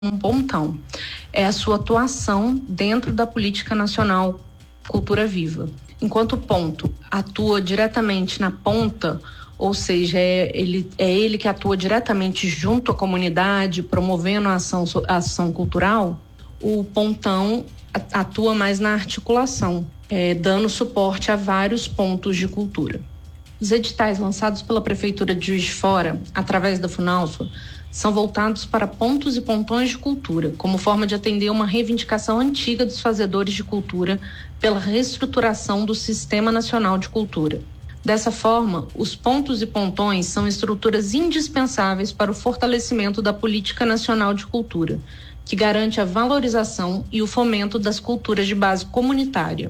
um pontão. É a sua atuação dentro da política nacional Cultura Viva. Enquanto o ponto atua diretamente na ponta, ou seja, é ele que atua diretamente junto à comunidade, promovendo a ação cultural, o pontão atua mais na articulação, dando suporte a vários pontos de cultura. Os editais lançados pela Prefeitura de Juiz de Fora, através da Funalfa, são voltados para pontos e pontões de cultura, como forma de atender uma reivindicação antiga dos fazedores de cultura pela reestruturação do Sistema Nacional de Cultura. Dessa forma, os pontos e pontões são estruturas indispensáveis para o fortalecimento da Política Nacional de Cultura, que garante a valorização e o fomento das culturas de base comunitária.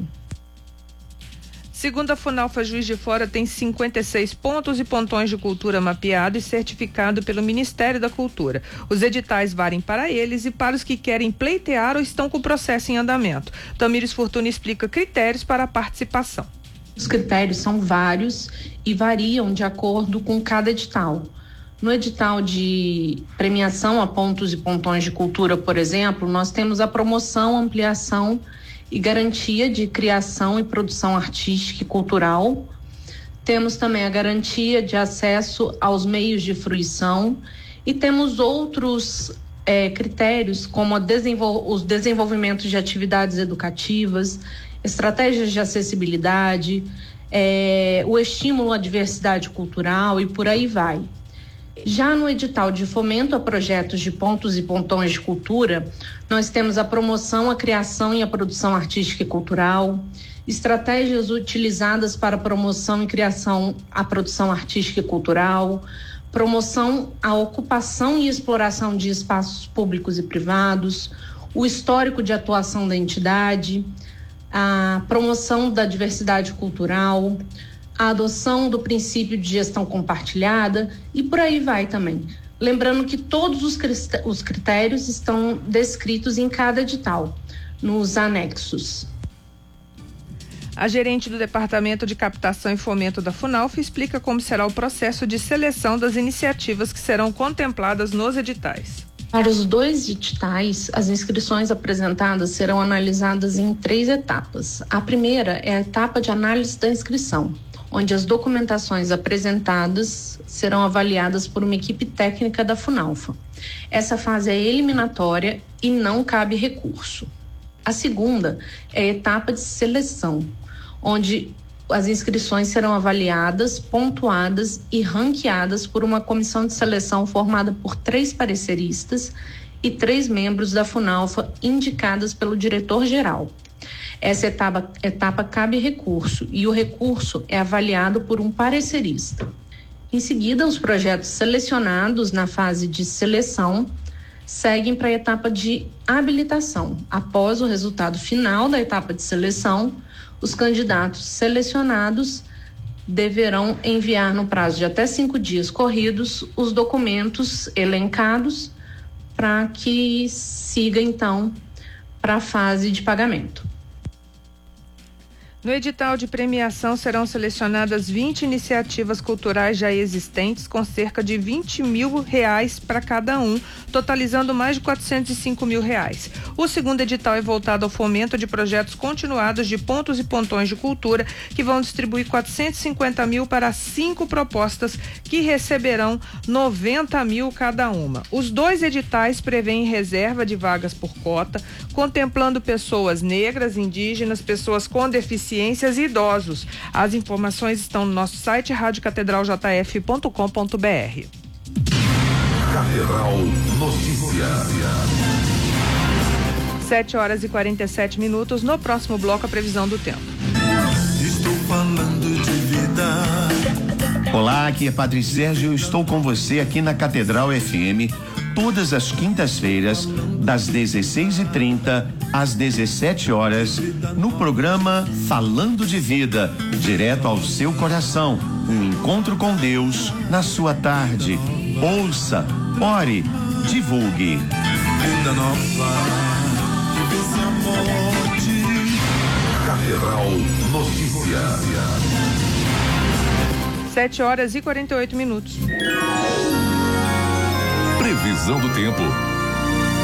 Segundo a Funalfa, Juiz de Fora tem 56 pontos e pontões de cultura mapeado e certificado pelo Ministério da Cultura. Os editais valem para eles e para os que querem pleitear ou estão com o processo em andamento. Tamires Fortuna explica critérios para a participação. Os critérios são vários e variam de acordo com cada edital. No edital de premiação a pontos e pontões de cultura, por exemplo, nós temos a promoção, ampliação e garantia de criação e produção artística e cultural. Temos também a garantia de acesso aos meios de fruição e temos outros critérios como os desenvolvimentos de atividades educativas, estratégias de acessibilidade, o estímulo à diversidade cultural e por aí vai. Já no edital de fomento a projetos de pontos e pontões de cultura, nós temos a promoção, a criação e a produção artística e cultural, estratégias utilizadas para promoção e criação à produção artística e cultural, promoção à ocupação e exploração de espaços públicos e privados, o histórico de atuação da entidade, a promoção da diversidade cultural, a adoção do princípio de gestão compartilhada e por aí vai também. Lembrando que todos os critérios estão descritos em cada edital, nos anexos. A gerente do Departamento de Captação e Fomento da Funalfa explica como será o processo de seleção das iniciativas que serão contempladas nos editais. Para os 2 editais, as inscrições apresentadas serão analisadas em 3 etapas. A primeira é a etapa de análise da inscrição, onde as documentações apresentadas serão avaliadas por uma equipe técnica da Funalfa. Essa fase é eliminatória e não cabe recurso. A segunda é a etapa de seleção, onde as inscrições serão avaliadas, pontuadas e ranqueadas por uma comissão de seleção formada por 3 pareceristas e 3 membros da Funalfa indicadas pelo diretor-geral. Essa etapa cabe recurso e o recurso é avaliado por um parecerista. Em seguida, os projetos selecionados na fase de seleção seguem para a etapa de habilitação. Após o resultado final da etapa de seleção, os candidatos selecionados deverão enviar no prazo de até 5 dias corridos os documentos elencados para que siga então para a fase de pagamento. No edital de premiação serão selecionadas 20 iniciativas culturais já existentes com cerca de R$20 mil para cada um, totalizando mais de R$405 mil. O segundo edital é voltado ao fomento de projetos continuados de pontos e pontões de cultura, que vão distribuir R$450 mil para 5 propostas que receberão R$90 mil cada uma. Os 2 editais prevêem reserva de vagas por cota, contemplando pessoas negras, indígenas, pessoas com deficiências e idosos. As informações estão no nosso site radiocatedraljf.com.br. Catedral Notícias. 7h47. No próximo bloco, a previsão do tempo. Estou falando de vida. Olá, aqui é Padre Sérgio. Eu estou com você aqui na Catedral FM todas as quintas-feiras, das 16h30 às 17h, no programa Falando de Vida, direto ao seu coração. Um encontro com Deus na sua tarde. Ouça, ore, divulgue. Vida nova, esse amor de Catedral Notícias. 7h48. Previsão do tempo